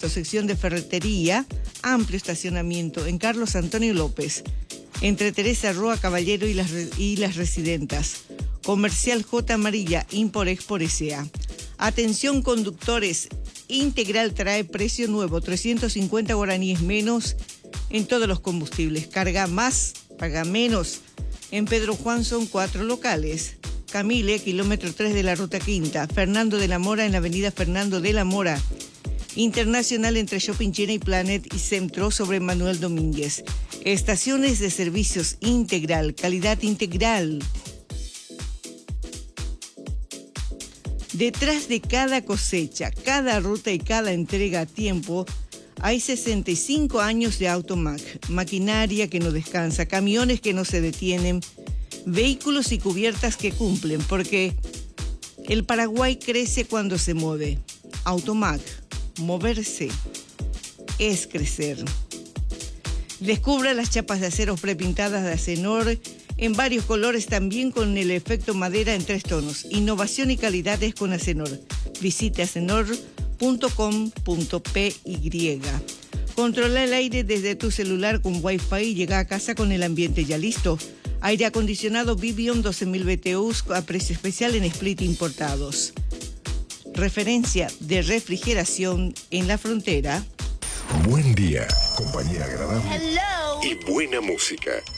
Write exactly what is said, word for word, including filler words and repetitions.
Puerto, sección de ferretería, amplio estacionamiento en Carlos Antonio López, entre Teresa Roa Caballero y las, y las Residentas. Comercial J Amarilla, Impor-Expor S A. Atención conductores, Integral trae precio nuevo, trescientos cincuenta guaraníes menos en todos los combustibles. Carga más, paga menos. En Pedro Juan son cuatro locales. Camille, kilómetro tres de la Ruta Quinta. Fernando de la Mora en la avenida Fernando de la Mora. Internacional entre Shopping China y Planet y Centro sobre Manuel Domínguez. Estaciones de servicios Integral, calidad integral. Detrás de cada cosecha, cada ruta y cada entrega a tiempo, hay sesenta y cinco años de Automac. Maquinaria que no descansa, camiones que no se detienen, vehículos y cubiertas que cumplen, porque el Paraguay crece cuando se mueve. Automac, moverse es crecer. Descubra las chapas de acero prepintadas de Acenor en varios colores, también con el efecto madera en tres tonos. Innovación y calidad es con Acenor. Visite acenor punto com punto p y. Controla el aire desde tu celular con Wi-Fi y llega a casa con el ambiente ya listo. Aire acondicionado Vivion doce mil B T Us a precio especial en split importados. Referencia de refrigeración en la frontera. Buen día, compañía agradable. Hello. Y buena música.